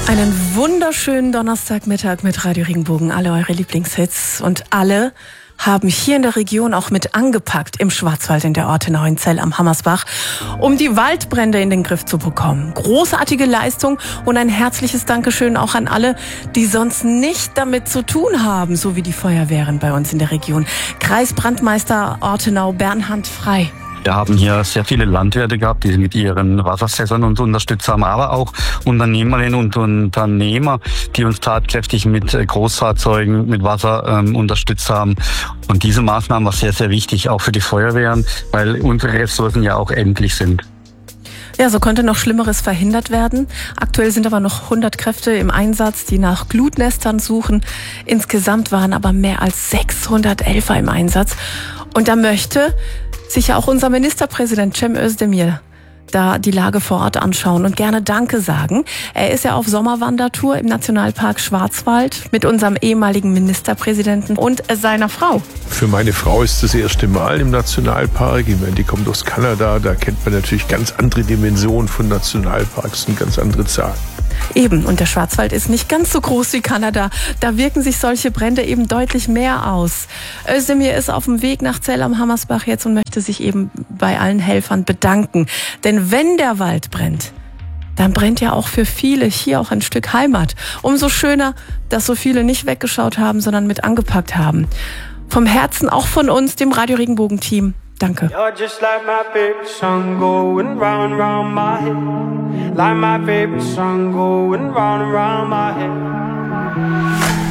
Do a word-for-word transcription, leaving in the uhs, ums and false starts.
Einen wunderschönen Donnerstagmittag mit Radio Regenbogen. Alle eure Lieblingshits und alle haben hier in der Region auch mit angepackt im Schwarzwald in der Ortenau in Zell am Hammersbach, um die Waldbrände in den Griff zu bekommen. Großartige Leistung und ein herzliches Dankeschön auch an alle, die sonst nicht damit zu tun haben, so wie die Feuerwehren bei uns in der Region. Kreisbrandmeister Ortenau Bernhard Frei. Wir haben hier sehr viele Landwirte gehabt, die mit ihren Wasserfässern uns unterstützt haben, aber auch Unternehmerinnen und Unternehmer, die uns tatkräftig mit Großfahrzeugen, mit Wasser ähm, unterstützt haben. Und diese Maßnahmen war sehr, sehr wichtig, auch für die Feuerwehren, weil unsere Ressourcen ja auch endlich sind. Ja, so konnte noch Schlimmeres verhindert werden. Aktuell sind aber noch hundert Kräfte im Einsatz, die nach Glutnestern suchen. Insgesamt waren aber mehr als sechshundert Helfer im Einsatz. Und da möchte sich ja auch unser Ministerpräsident Cem Özdemir da die Lage vor Ort anschauen und gerne Danke sagen. Er ist ja auf Sommerwandertour im Nationalpark Schwarzwald mit unserem ehemaligen Ministerpräsidenten und seiner Frau. Für meine Frau ist das erste Mal im Nationalpark. Ich meine, die kommt aus Kanada, da kennt man natürlich ganz andere Dimensionen von Nationalparks und ganz andere Zahlen. Eben, und der Schwarzwald ist nicht ganz so groß wie Kanada. Da wirken sich solche Brände eben deutlich mehr aus. Özdemir ist auf dem Weg nach Zell am Hammersbach jetzt und möchte sich eben bei allen Helfern bedanken. Denn wenn der Wald brennt, dann brennt ja auch für viele hier auch ein Stück Heimat. Umso schöner, dass so viele nicht weggeschaut haben, sondern mit angepackt haben. Vom Herzen auch von uns, dem Radio Regenbogen Team. Danke. You're just like my favorite song going round and round my head. Like my favorite song going round and round my head.